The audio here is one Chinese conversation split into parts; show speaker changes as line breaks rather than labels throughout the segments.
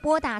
拨打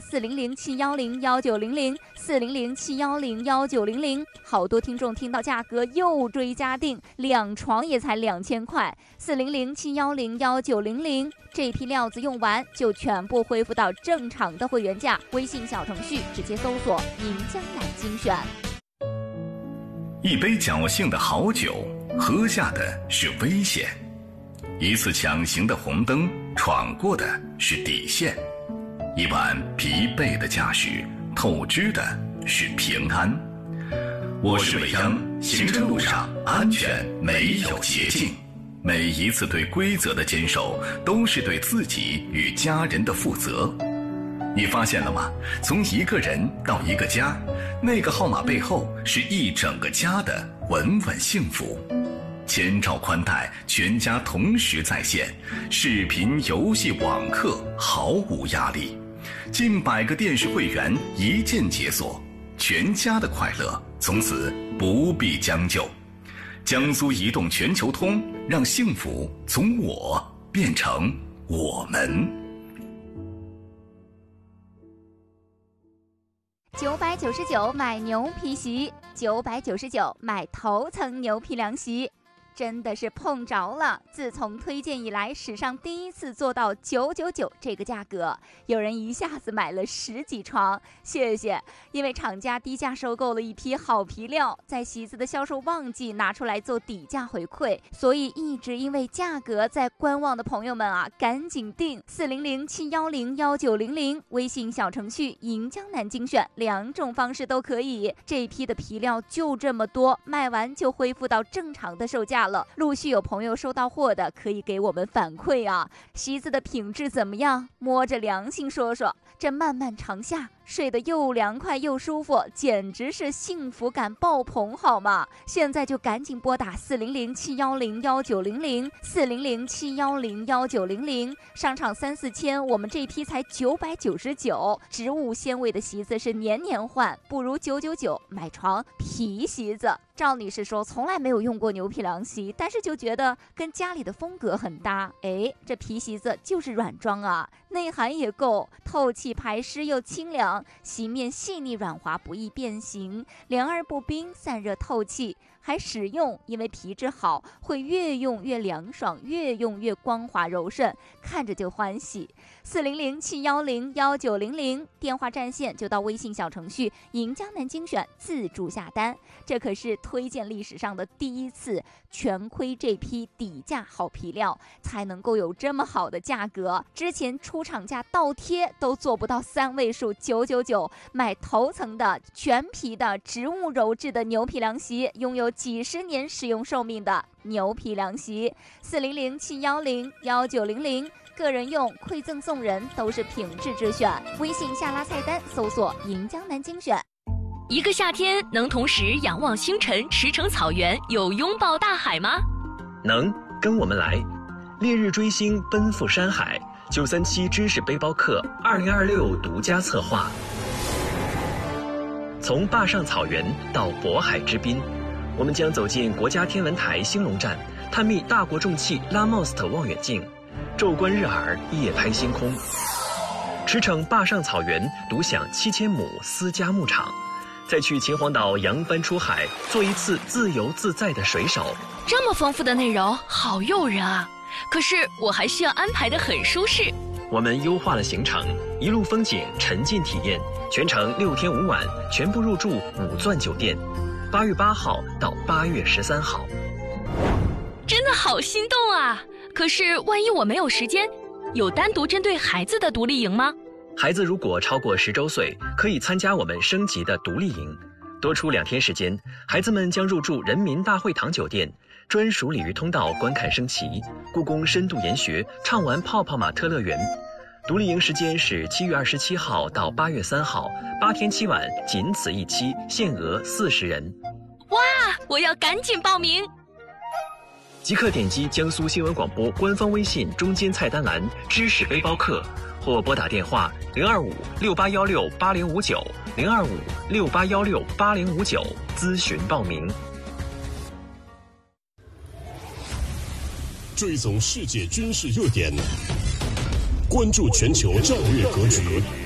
400710190040071011900。好多听众听到价格又追加订，2床也才2000块，40071011900。这批料子用完就全部恢复到正常的会员价。微信小程序直接搜索“银江南精选”。
一杯侥幸的好酒，喝下的是危险；一次抢行的红灯，闯过的是底线；一晚疲惫的驾驶，透支的是平安。我是伟央，行车路上安全没有捷径。每一次对规则的坚守，都是对自己与家人的负责。你发现了吗？从一个人到一个家，那个号码背后是一整个家的稳稳幸福。千兆宽带，全家同时在线，视频、游戏、网课毫无压力，近100个电视会员一键解锁，全家的快乐从此不必将就。江苏移动全球通，让幸福从我变成我们。
999买牛皮席，999买头层牛皮凉席。真的是碰着了！自从推荐以来，史上第一次做到999这个价格，有人一下子买了10几床，谢谢！因为厂家低价收购了一批好皮料，在席子的销售旺季拿出来做底价回馈，所以一直因为价格在观望的朋友们啊，赶紧订40071011900，微信小程序银江南精选，2种方式都可以。这一批的皮料就这么多，卖完就恢复到正常的售价了。陆续有朋友收到货的可以给我们反馈啊，席子的品质怎么样？摸着良心说说，这漫漫长夏睡得又凉快又舒服，简直是幸福感爆棚好吗？现在就赶紧拨打40071011900，40071011900，上场3、4千，我们这批才999。植物纤维的席子是年年换，不如999买床皮席子。赵女士说从来没有用过牛皮凉席，但是就觉得跟家里的风格很搭。这皮席子就是软装啊，内涵也够，透气排湿又清凉，席面细腻软滑，不易变形，凉而不冰，散热透气，还实用，因为皮质好，会越用越凉爽，越用越光滑柔顺，看着就欢喜。40071011900，电话占线就到微信小程序银江南精选自助下单。这可是推荐历史上的第一次，全亏这批底价好皮料才能够有这么好的价格，之前出厂价倒贴都做不到3位数999。买头层的全皮的植物鞣制的牛皮凉席，拥有几10年使用寿命的牛皮凉席。40071011900，个人用、馈赠送人都是品质之选。微信下拉菜单搜索银江南精选。
一个夏天能同时仰望星辰、驰骋草原，又拥抱大海吗？
能，跟我们来，烈日追星，奔赴山海。937知识背包客2026独家策划，从坝上草原到渤海之滨，我们将走进国家天文台兴隆站，探秘大国重器拉莫斯特望远镜，昼观日珥，夜拍星空，驰骋坝上草原，独享7000亩私家牧场，再去秦皇岛扬帆出海，做一次自由自在的水手。
这么丰富的内容，好诱人啊！可是我还需要安排得很舒适。
我们优化了行程，一路风景，沉浸体验，全程6天5晚，全部入住5钻酒店，8月8号到8月13号。
真的好心动啊！可是万一我没有时间，有单独针对孩子的独立营吗？
孩子如果超过10周岁，可以参加我们升级的独立营，多出2天时间，孩子们将入住人民大会堂酒店，专属鲤鱼通道观看升旗，故宫深度研学，畅玩泡泡玛特乐园。独立营时间是7月27号到8月3号，8天7晚，仅此一期，限额40人。
哇，我要赶紧报名！
即刻点击江苏新闻广播官方微信中间菜单栏知识背包客，或拨打电话025-6816-8059，025-6816-8059咨询报名。
追踪世界军事热点，关注全球战略格局，